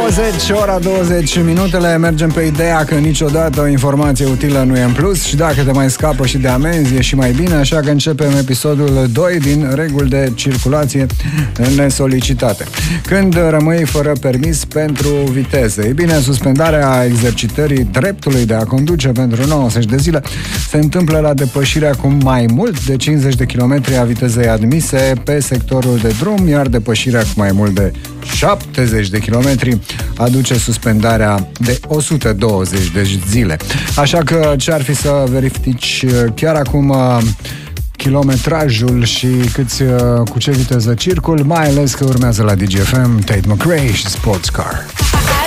ora 20 minutele. Mergem pe ideea că niciodată o informație utilă nu e în plus și dacă te mai scapă și de amenzi e și mai bine, așa că începem episodul 2 din reguli de circulație nesolicitate. Când rămâi fără permis pentru viteză? Ei bine, suspendarea exercitării dreptului de a conduce pentru 90 de zile se întâmplă la depășirea cu mai mult de 50 de km a vitezei admise pe sectorul de drum, iar depășirea cu mai mult de 70 de kilometri aduce suspendarea de 120 de zile. Așa că ce-ar fi să verifici chiar acum kilometrajul și cu ce viteză circul, mai ales că urmează la DGFM Tate McRae și Sports Car.